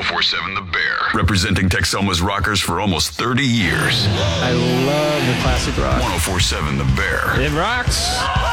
1047 The Bear, representing Texoma's rockers for almost 30 years. I love the classic rock. 1047 The Bear. It rocks.